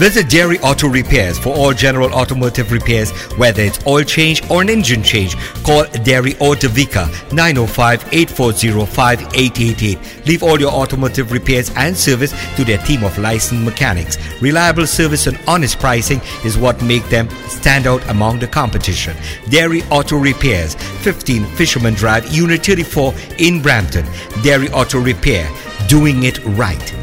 Visit Dairy Auto Repairs for all general automotive repairs, whether it's oil change or an engine change. Call Dairy Auto Vika 905-840-5888. Leave all your automotive repairs and service to their team of licensed mechanics. Reliable service and honest pricing is what make them stand out among the competition. Dairy Auto Repairs, 15 Fisherman Drive, Unit 34 in Brampton. Dairy Auto Repair, doing it right.